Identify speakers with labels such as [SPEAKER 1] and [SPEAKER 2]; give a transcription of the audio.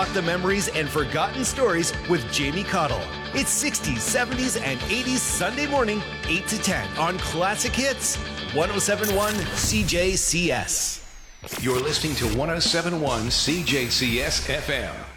[SPEAKER 1] unlock the memories and forgotten stories with Jamie Cottle. It's 60s, 70s, and 80s Sunday morning, 8 to 10 on Classic Hits, 1071 CJCS.
[SPEAKER 2] You're listening to 1071 CJCS FM.